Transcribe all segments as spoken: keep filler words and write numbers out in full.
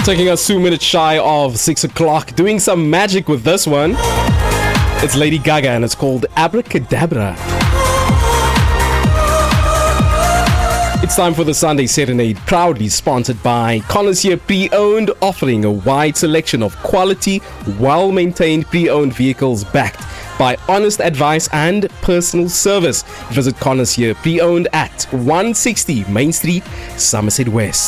Taking us two minutes shy of six o'clock, doing some magic with this one. It's Lady Gaga and it's called Abracadabra. It's time for the Sunday Serenade, proudly sponsored by Connoisseur Pre-Owned, offering a wide selection of quality, well-maintained pre-owned vehicles backed by honest advice and personal service. Visit Connoisseur Pre-Owned at one sixty Main Street, Somerset West.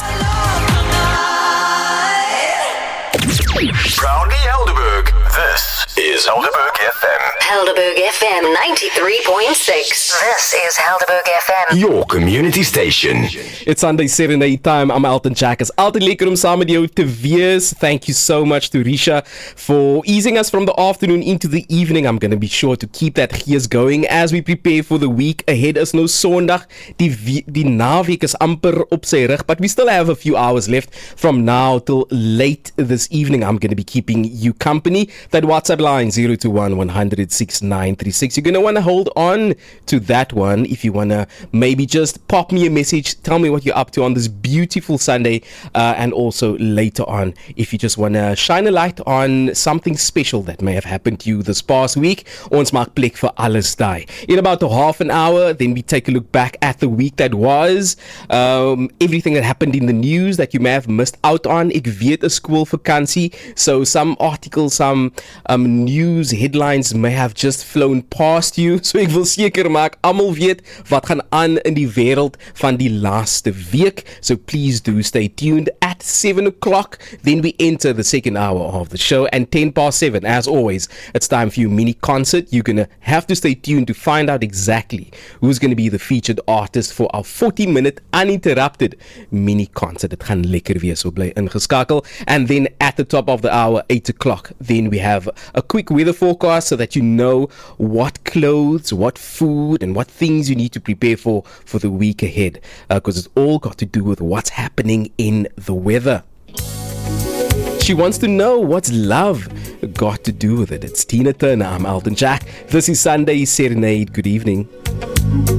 Proudly Helderberg. This is Helderberg F M. Helderberg F M ninety-three point six. This is Helderberg F M. Your community station. It's Sunday Serenade time. I'm Elton Jack. Is altyd lekker om saam met jou te wees. Thank you so much to Risha for easing us from the afternoon into the evening. I'm going to be sure to keep that gees going as we prepare for the week ahead. Is nou Sondag. Die, die naweek is amper op sy rug, but we still have a few hours left from now till late this evening. I'm going to be keeping you company. That WhatsApp line zero two one one hundred six nine three six. You're going to want to hold on to that one if you want to maybe just pop me a message. Tell me what you're up to on this beautiful Sunday, uh, and also later on if you just want to shine a light on something special that may have happened to you this past week. Ons maak plek vir alles daai. In about a half an hour, then we take a look back at the week that was, um, everything that happened in the news that you may have missed out on. Ek weet 'n skoolvakansie, so some articles, some um, news headlines may have just flown past you. So ek wil seker maak almal weet wat gaan aan in die wêreld van die laaste week. So please do stay tuned. At seven o'clock, then we enter the second hour of the show, and ten past seven, as always, it's time for your mini concert. You're gonna have to stay tuned to find out exactly who's gonna be the featured artist for our forty minute uninterrupted mini concert. Dit gaan lekker wees, so bly ingeskakel. And then at the top of the hour, eight o'clock, then we have a quick weather forecast so that you know what clothes, what food, and what things you need to prepare for for the week ahead, because uh, it's all got to do with what's happening in the weather. She wants to know what's love got to do with it. It's Tina Turner. I'm Elton Jack. This is Sunday Serenade. Good evening.